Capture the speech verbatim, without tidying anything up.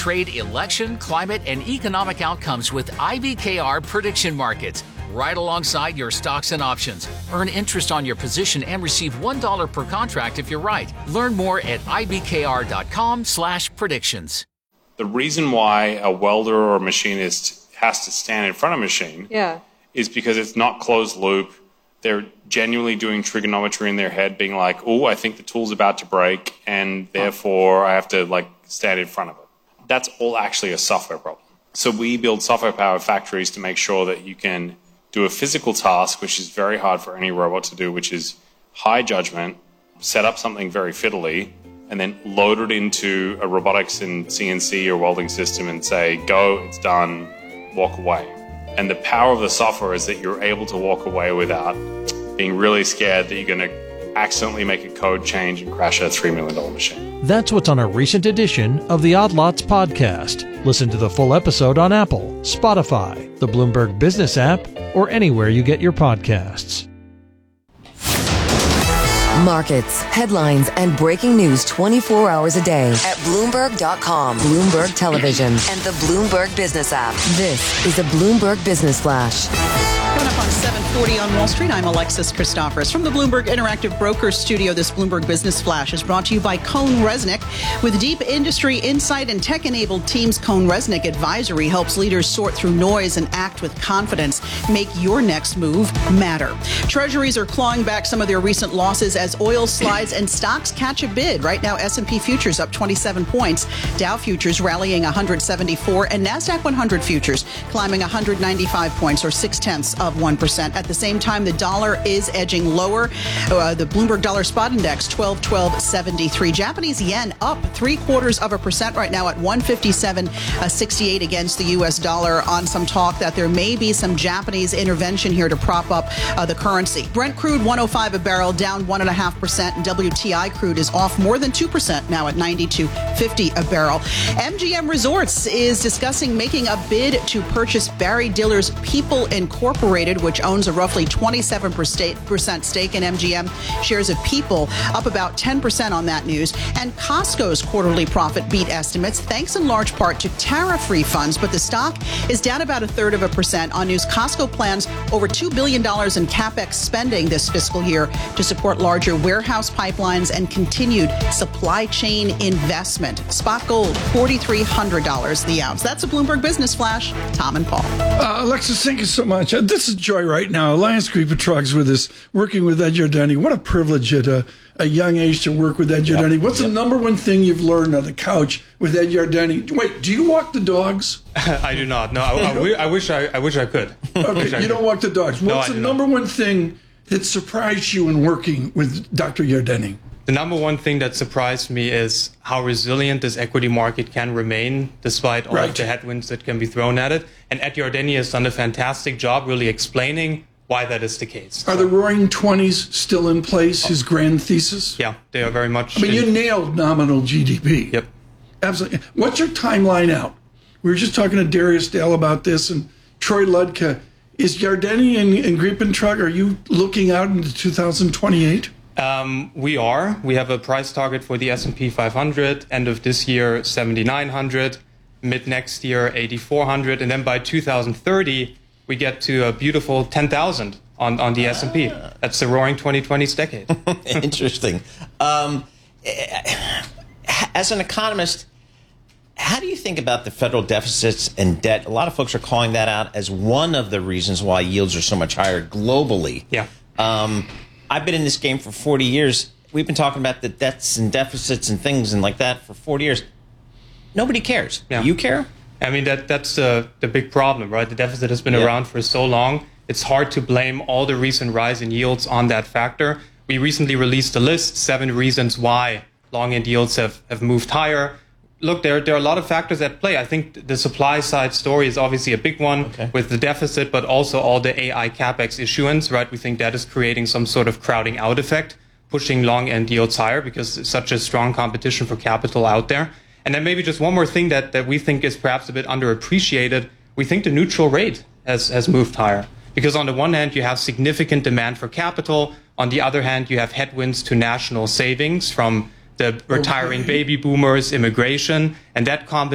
trade election, climate, and economic outcomes with I B K R prediction markets, right alongside your stocks and options. Earn interest on your position and receive one dollar per contract if you're right. Learn more at I B K R dot com slash predictions. The reason why a welder or a machinist has to stand in front of a machine yeah. is because it's not closed loop. They're genuinely doing trigonometry in their head, being like, oh, I think the tool's about to break, and therefore I have to like stand in front of it. That's all actually a software problem. So we build software-powered factories to make sure that you can do a physical task, which is very hard for any robot to do, which is high judgment, set up something very fiddly, and then load it into a robotics and C N C or welding system and say, go, it's done, walk away. And the power of the software is that you're able to walk away without being really scared that you're going to accidentally make a code change and crash a three million dollars machine. That's what's on a recent edition of the Odd Lots podcast. Listen to the full episode on Apple, Spotify, the Bloomberg Business app, or anywhere you get your podcasts. Markets, headlines, and breaking news twenty-four hours a day at Bloomberg dot com, Bloomberg Television, and the Bloomberg Business app. This is the Bloomberg Business Flash. Coming up on seven forty on Wall Street, I'm Alexis Christoforous. From the Bloomberg Interactive Brokers studio, this Bloomberg Business Flash is brought to you by CohnReznick. With deep industry insight and tech-enabled teams, CohnReznick Advisory helps leaders sort through noise and act with confidence. Make your next move matter. Treasuries are clawing back some of their recent losses as oil slides and stocks catch a bid. Right now, S and P futures up twenty-seven points, Dow futures rallying one hundred seventy-four, and NASDAQ one hundred futures climbing one hundred ninety-five points, or six-tenths of one percent. At the same time, the dollar is edging lower. Uh, the Bloomberg Dollar Spot Index, twelve twelve seventy-three. Japanese yen up three quarters of a percent right now at one fifty-seven sixty-eight against the U S dollar, on some talk that there may be some Japanese intervention here to prop up uh, the currency. Brent crude one oh five a barrel, down one point five percent, and W T I crude is off more than two percent now at ninety-two fifty a barrel. M G M Resorts is discussing making a bid to purchase Barry Diller's People Incorporated, which owns a roughly twenty-seven percent stake in M G M. Shares of People up about ten percent on that news. And Costco's quarterly profit beat estimates, thanks in large part to tariff refunds, but the stock is down about a third of a percent on news Costco plans over two billion dollars in CapEx spending this fiscal year to support larger warehouse pipelines and continued supply chain investment. Spot gold, four thousand three hundred dollars the ounce. That's a Bloomberg Business Flash. Tom and Paul. Uh, Alexis, thank you so much. Uh, this is Joy right now. Alliance Group of Trucks with us, working with Ed Yardeni. What a privilege at a, a young age to work with Ed Yardeni. Yep. What's yep. the number one thing you've learned on the couch with Ed Yardeni? Wait, do you walk the dogs? I do not. No, I, I, I wish I, I wish I could. Okay, I you could. don't walk the dogs. What's no, the number not. one thing that surprised you in working with Doctor Yardeni? The number one thing that surprised me is how resilient this equity market can remain despite all right. of the headwinds that can be thrown at it. And Ed Yardeni has done a fantastic job really explaining why that is the case. Are so, the Roaring Twenties still in place, his grand thesis? Yeah, they are very much. I mean, in, you nailed nominal G D P. Yep. Absolutely. What's your timeline out? We were just talking to Darius Dale about this, and Troy Ludka. Is Yardeni and, and Griepentrag, are you looking out into two thousand twenty-eight? Um, we are. We have a price target for the S and P five hundred, end of this year, seventy-nine hundred, mid next year, eighty-four hundred, and then by two thousand thirty, we get to a beautiful ten thousand on, on the ah. S and P. That's the roaring twenty twenties decade. Interesting. Um, as an economist, how do you think about the federal deficits and debt? A lot of folks are calling that out as one of the reasons why yields are so much higher globally. Yeah. Um, I've been in this game for forty years. We've been talking about the debts and deficits and things and like that for forty years. Nobody cares. Yeah. Do you care? I mean, that that's uh, the big problem, right? The deficit has been yeah. around for so long. It's hard to blame all the recent rise in yields on that factor. We recently released a list, seven reasons why long-end yields have, have moved higher. Look, there, there are a lot of factors at play. I think the supply side story is obviously a big one okay. with the deficit, but also all the A I CapEx issuance, right? We think that is creating some sort of crowding out effect, pushing long-end yields higher because it's such a strong competition for capital out there. And then maybe just one more thing that, that we think is perhaps a bit underappreciated. We think the neutral rate has, has moved higher because on the one hand, you have significant demand for capital. On the other hand, you have headwinds to national savings from the retiring baby boomers, immigration, and that combination